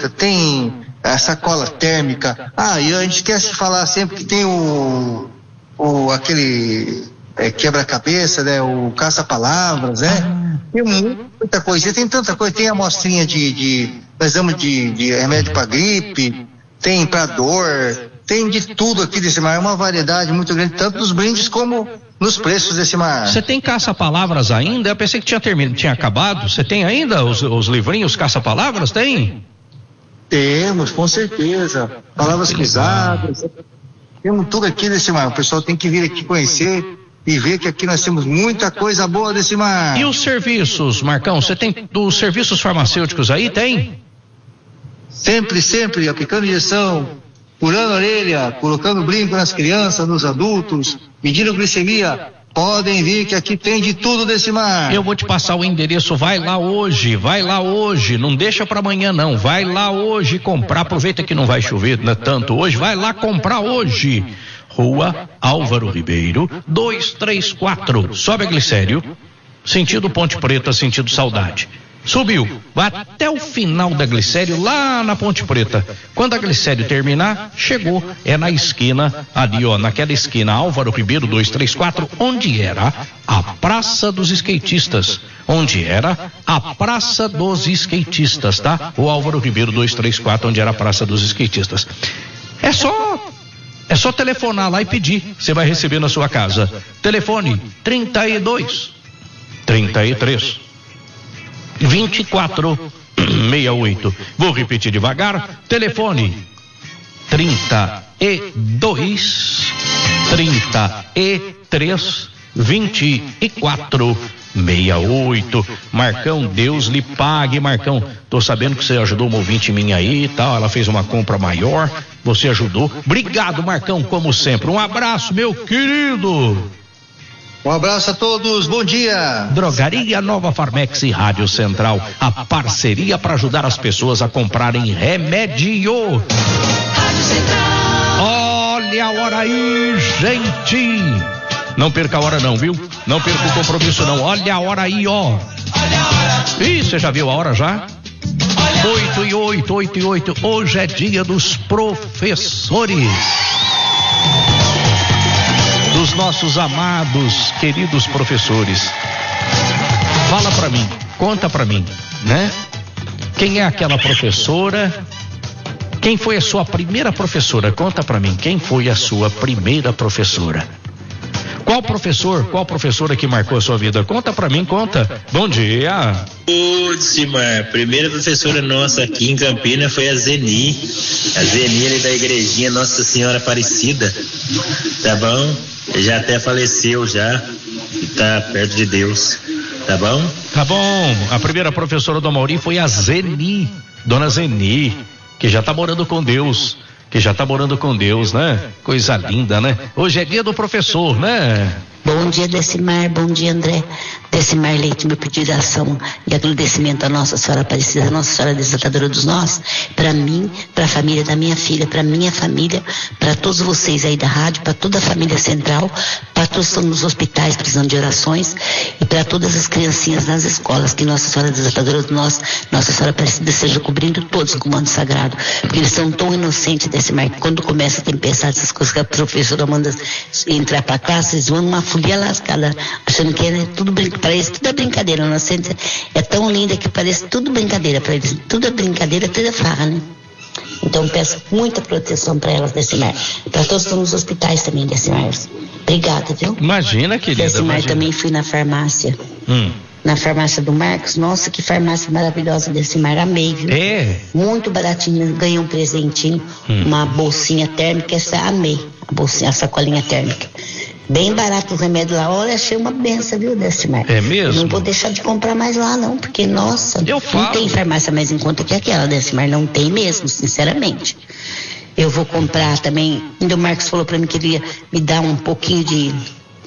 caneta, tem a sacola térmica. E a gente esquece de falar sempre que tem aquele quebra-cabeça, né? O caça-palavras, né? Tem muita coisa, tem tanta coisa, tem amostrinha nós damos de remédio para gripe, tem para dor, tem de tudo aqui desse mar, é uma variedade muito grande, tanto nos brindes como nos preços desse mar. Você tem caça-palavras ainda? Eu pensei que tinha acabado. Você tem ainda os livrinhos caça-palavras? Tem? Temos, com certeza. Palavras cruzadas. Temos tudo aqui desse mar. O pessoal tem que vir aqui conhecer e ver que aqui nós temos muita coisa boa desse mar. E os serviços, Marcão? Você tem os serviços farmacêuticos aí? Tem? Sempre, aplicando injeção, furando a orelha, colocando brinco nas crianças, nos adultos, medindo glicemia. Podem vir que aqui tem de tudo desse mar. Eu vou te passar o endereço, vai lá hoje, não deixa para amanhã não, vai lá hoje comprar, aproveita que não vai chover, né, tanto hoje, vai lá comprar hoje. Rua Álvaro Ribeiro, 234, sobe a Glicério, sentido Ponte Preta, sentido Saudade. Subiu, vai até o final da Glicério, lá na Ponte Preta. Quando a Glicério terminar, chegou, é na esquina, ali naquela esquina, Álvaro Ribeiro 234, onde era a Praça dos Skatistas. Tá? O Álvaro Ribeiro 234, onde era a Praça dos Skatistas. É só telefonar lá e pedir, você vai receber na sua casa. Telefone 32 33 2468. Vou repetir devagar. Telefone 32 33 2468. Marcão, Deus lhe pague, Marcão. Tô sabendo que você ajudou uma ouvinte minha aí e tal. Ela fez uma compra maior. Você ajudou. Obrigado, Marcão, como sempre. Um abraço, meu querido. Um abraço a todos, bom dia. Drogaria Nova Farmex e Rádio Central, a parceria para ajudar as pessoas a comprarem remédio. Rádio Central. Olha a hora aí, gente. Não perca a hora não, viu? Não perca o compromisso não. Olha a hora aí, ó. Olha a hora. Ih, você já viu a hora já? 8:08. Hoje é dia dos professores. Dos nossos amados, queridos professores. Fala pra mim, conta pra mim, né? Quem é aquela professora? Quem foi a sua primeira professora? Conta pra mim, quem foi a sua primeira professora? Qual professora que marcou a sua vida? Conta pra mim, conta. Bom dia. Simar, a primeira professora nossa aqui em Campinas foi a Zeni ali da igrejinha Nossa Senhora Aparecida, tá bom? Já até faleceu já, e tá perto de Deus, tá bom? Tá bom, a primeira professora do Amauri foi a Zeni, dona Zeni, que já tá morando com Deus, né? Coisa linda, né? Hoje é dia do professor, né? Bom dia, Decimar, bom dia, André. Decimar Leite, meu pedido de ação e agradecimento à Nossa Senhora Aparecida, Nossa Senhora Desatadora dos Nós, para mim, para a família da minha filha, para minha família, para todos vocês aí da rádio, para toda a família central, para todos que estão nos hospitais precisando de orações e para todas as criancinhas nas escolas, que Nossa Senhora Desatadora dos Nós, Nossa Senhora Aparecida esteja cobrindo todos com o manto sagrado, porque eles são tão inocentes, Decimar, que quando começa a pensar essas coisas que a professora manda entrar para classe, eles vão numa folia lascada, achando que é tudo para eles, tudo é brincadeira. A inocência é tão linda que parece tudo brincadeira para eles, tudo é brincadeira, tudo é farra, né? Então peço muita proteção para elas, Decimar, para todos que estão nos hospitais também, Decimar. Obrigada, viu? Imagina, querida. Decimar, também fui na farmácia. Na farmácia do Marcos, nossa, que farmácia maravilhosa, Decimar, amei, viu? É. Muito baratinho, ganhei um presentinho, uma bolsinha térmica, essa amei, a bolsinha, a sacolinha térmica. Bem barato o remédio lá, olha, achei uma benção, viu, Decimar? É mesmo? Não vou deixar de comprar mais lá, não, porque, nossa, não tem farmácia mais em conta que aquela, Decimar, não tem mesmo, sinceramente. Eu vou comprar também, ainda o Marcos falou pra mim que ele ia me dar um pouquinho de,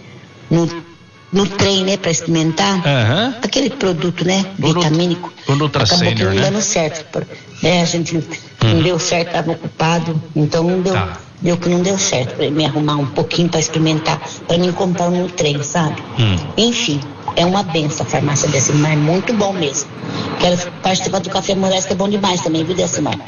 no trem, né, pra experimentar, aquele produto, né, vitamínico. O Nutracênio, acabou que não dando certo, a gente não deu certo, estava ocupado, então não deu... Tá. Deu que não deu certo para me arrumar um pouquinho para experimentar, para mim comprar no trem, sabe? Enfim, é uma benção a farmácia Decimar, muito bom mesmo. Quero participar do Café Moraes, que é bom demais também, viu, Decimar?